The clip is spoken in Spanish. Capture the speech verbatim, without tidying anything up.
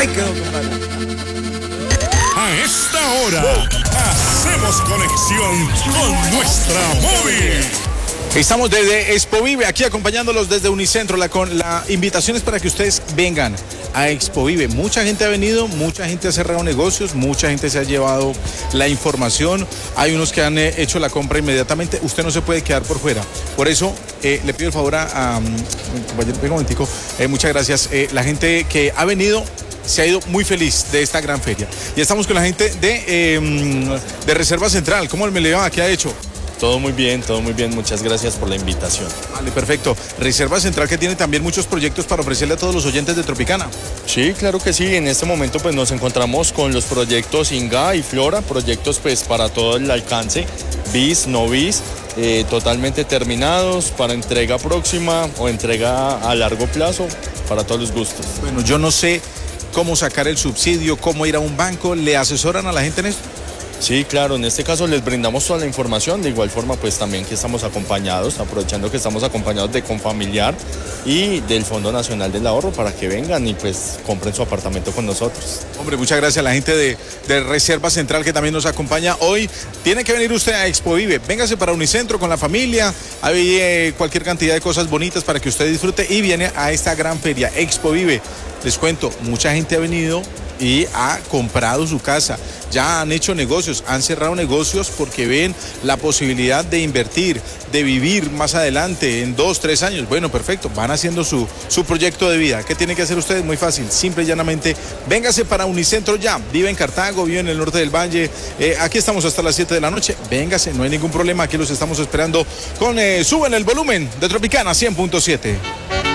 Ay, quedó compadre. A esta hora hacemos conexión con nuestra móvil. Estamos desde Expo Vive, aquí acompañándolos desde Unicentro. La, con, la invitación es para que ustedes vengan a Expo Vive. Mucha gente ha venido, mucha gente ha cerrado negocios, mucha gente se ha llevado la información. Hay unos que han eh, hecho la compra inmediatamente. Usted no se puede quedar por fuera. Por eso eh, le pido el favor a, a compañero, venga un momentico, eh, muchas gracias. Eh, la gente que ha venido se ha ido muy feliz de esta gran feria. Y estamos con la gente de, eh, de Reserva Central. ¿Cómo me le va? ¿Qué ha hecho? Todo muy bien, todo muy bien. Muchas gracias por la invitación. Vale, perfecto. Reserva Central, que tiene también muchos proyectos para ofrecerle a todos los oyentes de Tropicana. Sí, claro que sí. En este momento pues nos encontramos con los proyectos Inga y Flora, proyectos pues para todo el alcance, bis, no bis, eh, totalmente terminados para entrega próxima o entrega a largo plazo, para todos los gustos. Bueno, yo no sé cómo sacar el subsidio, cómo ir a un banco. ¿Le asesoran a la gente en esto? Sí, claro, en este caso les brindamos toda la información, de igual forma pues también que estamos acompañados, aprovechando que estamos acompañados de Confamiliar y del Fondo Nacional del Ahorro para que vengan y pues compren su apartamento con nosotros. Hombre, muchas gracias a la gente de, de Reserva Central que también nos acompaña hoy. Tiene que venir usted a Expo Vive, véngase para Unicentro con la familia, hay eh, cualquier cantidad de cosas bonitas para que usted disfrute y viene a esta gran feria, Expo Vive. Les cuento, mucha gente ha venido y ha comprado su casa, ya han hecho negocios, han cerrado negocios porque ven la posibilidad de invertir, de vivir más adelante en dos, tres años. Bueno, perfecto, van haciendo su, su proyecto de vida. ¿Qué tienen que hacer ustedes? Muy fácil, simple y llanamente, véngase para Unicentro ya, vive en Cartago, vive en el norte del Valle, eh, aquí estamos hasta las siete de la noche, véngase, no hay ningún problema, aquí los estamos esperando con, eh, suben el volumen de Tropicana cien punto siete.